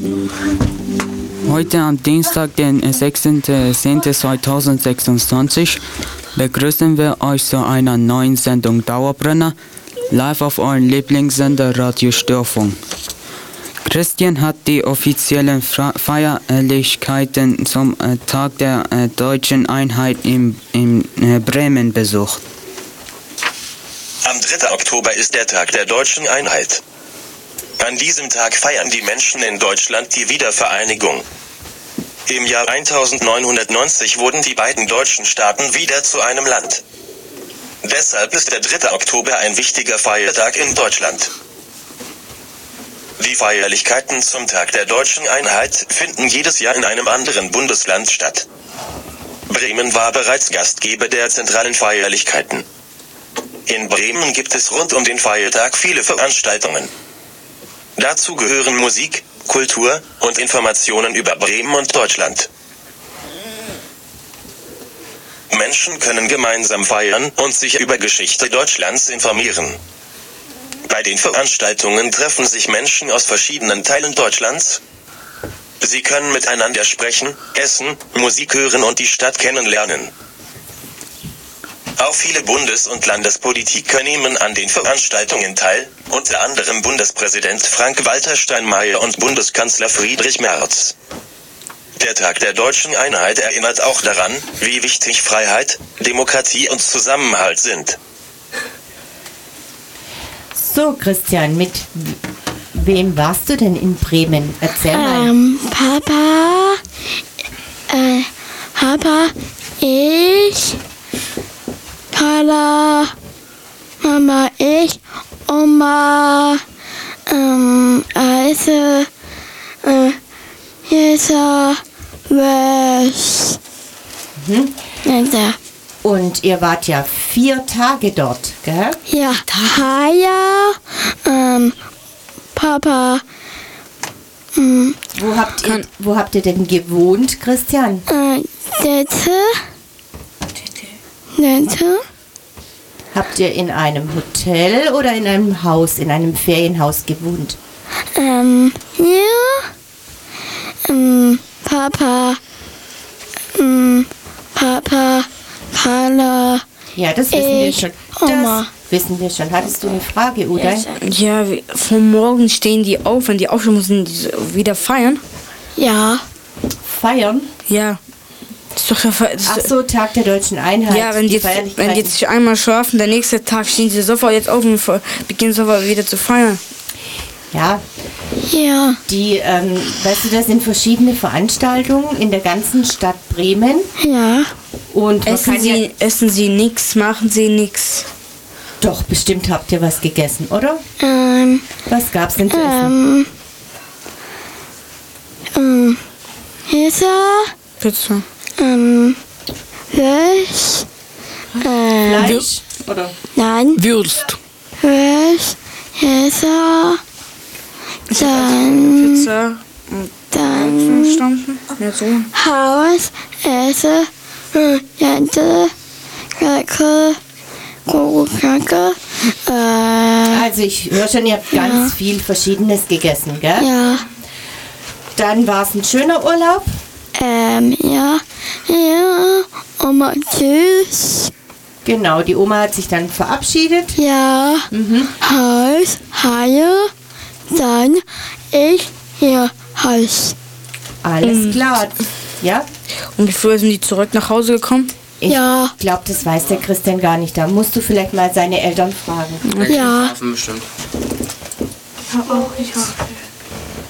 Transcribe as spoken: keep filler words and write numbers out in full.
Heute am Dienstag, den sechzehnten zehnten zweitausendsechsundzwanzig, begrüßen wir euch zu einer neuen Sendung Dauerbrenner, live auf euren Lieblingssender Radio Störfunk. Christian hat die offiziellen Feierlichkeiten zum äh, Tag der äh, Deutschen Einheit in, in äh, Bremen besucht. Am dritten Oktober ist der Tag der Deutschen Einheit. An diesem Tag feiern die Menschen in Deutschland die Wiedervereinigung. Im Jahr neunzehnhundertneunzig wurden die beiden deutschen Staaten wieder zu einem Land. Deshalb ist der dritte Oktober ein wichtiger Feiertag in Deutschland. Die Feierlichkeiten zum Tag der Deutschen Einheit finden jedes Jahr in einem anderen Bundesland statt. Bremen war bereits Gastgeber der zentralen Feierlichkeiten. In Bremen gibt es rund um den Feiertag viele Veranstaltungen. Dazu gehören Musik, Kultur und Informationen über Bremen und Deutschland. Menschen können gemeinsam feiern und sich über Geschichte Deutschlands informieren. Bei den Veranstaltungen treffen sich Menschen aus verschiedenen Teilen Deutschlands. Sie können miteinander sprechen, essen, Musik hören und die Stadt kennenlernen. Auch viele Bundes- und Landespolitiker nehmen an den Veranstaltungen teil, unter anderem Bundespräsident Frank-Walter Steinmeier und Bundeskanzler Friedrich Merz. Der Tag der Deutschen Einheit erinnert auch daran, wie wichtig Freiheit, Demokratie und Zusammenhalt sind. So, Christian, mit wem warst du denn in Bremen? Erzähl mal. Ähm, Papa, äh, Papa, ich, Carla, Mama, ich, Oma, ähm, also, äh, Jesa, was? Mhm. Ja. Und ihr wart ja vier Tage dort, gell? Ja, Taya, ähm, Papa, ähm, Wo habt ihr, wo habt ihr denn gewohnt, Christian? äh, Dette, Dette, Habt ihr in einem Hotel oder in einem Haus, in einem Ferienhaus gewohnt? ähm, ja, ähm, Papa, ähm, Papa, Carla, Ja, das wissen wir Ich, schon. Oma. Das wissen wir schon. Hattest du eine Frage, Uday? Ja, wie- vom Morgen stehen die auf, wenn die aufstehen, müssen die so wieder feiern. ja, Feiern? Ja. Das ist doch der Fe- das Ach ist, so, Tag der Deutschen Einheit. ja, wenn die, jetzt, wenn Feierlichkeiten. die jetzt sich einmal schlafen, der nächste Tag stehen sie sofort jetzt auf und fe- beginnen sofort wieder zu feiern. Ja, ja, die, ähm, weißt du, das sind verschiedene Veranstaltungen in der ganzen Stadt Bremen. ja, Und man Essen kann ja, sie, essen sie nix, machen sie nix. doch, bestimmt habt ihr was gegessen, oder? ähm, Was gab's denn zu essen? ähm, ähm, Hesa, Pizza. ähm, Fisch, äh, Fleisch? Oder? nein, Würst. Fisch, Hesa, dann, Pizza. dann, Verstanden? Ja, so. Haus, Esse, äh, Jente, Kacke, Kacke, äh, Also ich höre schon, ihr habt ganz viel Verschiedenes gegessen, gell? ja, Dann war es ein schöner Urlaub. ähm, ja, ja, Oma, tschüss, Genau, die Oma hat sich dann verabschiedet. ja, Haus, Haie, dann ich, hier, Haus. Alles klar. Ja? Und wie früh sind die zurück nach Hause gekommen? Ich Ja. glaube, das weiß der Christian gar nicht. Da musst du vielleicht mal seine Eltern fragen. Ja. Bestimmt. Ich hab auch, ich hab.